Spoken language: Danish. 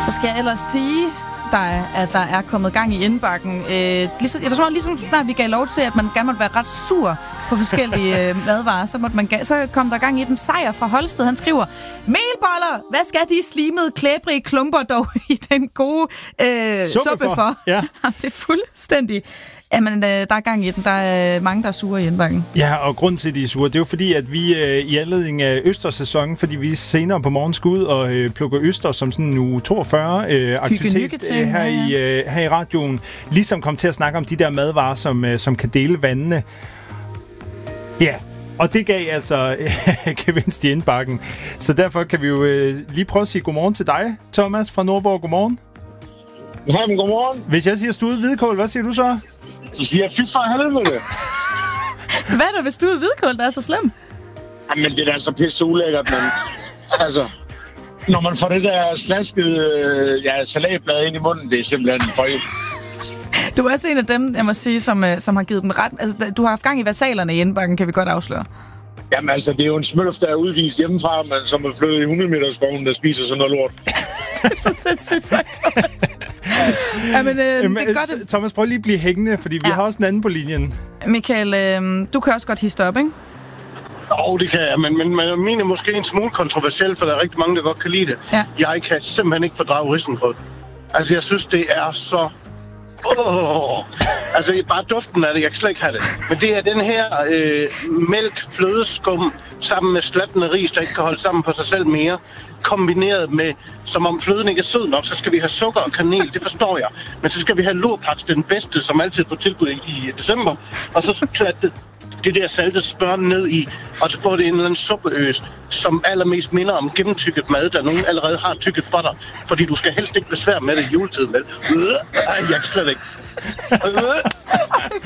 Så skal jeg ellers sige, at der er kommet gang i indbakken. Ligesom snart vi gav lov til, at man gerne måtte være ret sur på forskellige madvarer, så kom der gang i den. Sejr fra Holsted. Han skriver, melboller, hvad skal de slimede, klæbrige klumper dog i den gode suppe for? Ja. Det er fuldstændig... Jamen, der er gang i den. Der er mange, der er sure i indbakken. Ja, og grunden til, at de er sure, det er jo fordi, at vi i anledning af Østersæsonen, fordi vi senere på morgen skal ud og plukke øster som sådan en uge 42 aktivitet her i radioen, ligesom kom til at snakke om de der madvarer, som kan dele vandene. Ja, og det gav altså gevinst i indbakken. Så derfor kan vi jo lige prøve at sige godmorgen til dig, Thomas fra Nordborg. Godmorgen. Jamen, godmorgen. Hvis jeg siger stuet hvidkål, hvad siger du så? Så siger jeg, fy for helvede. Hvad er der ved stuet hvidkål, der er så slem? Jamen, det er da så pisse ulækkert, men altså, når man får det der slaskede salatblad ind i munden, det er simpelthen for. Du er også en af dem, jeg må sige, som har givet den ret. Altså, du har haft gang i versalerne i indbakken, kan vi godt afsløre. Jamen altså, det er jo en smølf, der er udvist hjemmefra, men som er flyttet i 100 meter skoven, der spiser sådan noget lort. Så sindssygt sagt, Thomas. Jamen, det er godt. Thomas, prøv lige at blive hængende, fordi vi har også en anden på linjen. Michael, du kan også godt hisse op, ikke? Det kan jeg, men min er måske en smule kontroversiel, for der er rigtig mange, der godt kan lide det. Ja. Jeg kan simpelthen ikke fordrage risengrød. Altså, jeg synes, det er så... Altså, bare duften af det, jeg kan slet ikke have det. Men det er den her mælk, flødeskum, sammen med slattende ris, der ikke kan holde sammen på sig selv mere, kombineret med, som om fløden ikke er sød nok, så skal vi have sukker og kanel, det forstår jeg. Men så skal vi have lurpaks, den bedste, som altid på tilbud i december, og så klatte det der salte smør ned i, og så får det en eller anden suppeøs, som allermest minder om gennemtykket mad, der nogen allerede har tykket for dig, fordi du skal helst ikke besvære med det i juletiden, vel? Jeg kan slet ikke.